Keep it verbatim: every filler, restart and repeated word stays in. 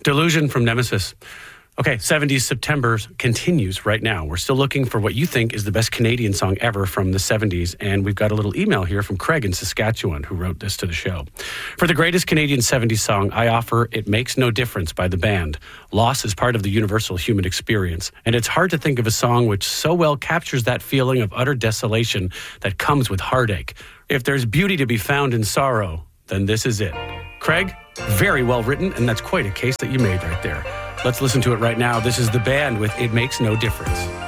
Delusion from Nemesis. Okay, seventies September continues right now. We're still looking for what you think is the best Canadian song ever from the seventies. And we've got a little email here from Craig in Saskatchewan who wrote this to the show. For the greatest Canadian seventies song, I offer It Makes No Difference by the band. Loss is part of the universal human experience. And it's hard to think of a song which so well captures that feeling of utter desolation that comes with heartache. If there's beauty to be found in sorrow, then this is it. Craig, very well written, and that's quite a case that you made right there. Let's listen to it right now. This is the band with It Makes No Difference.